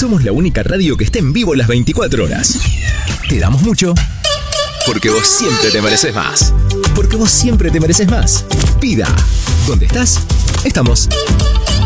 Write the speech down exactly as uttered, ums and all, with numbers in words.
Somos la única radio que está en vivo las veinticuatro horas. Te damos mucho, porque vos siempre te mereces más. Porque vos siempre te mereces más. Pida. ¿Dónde estás? Estamos.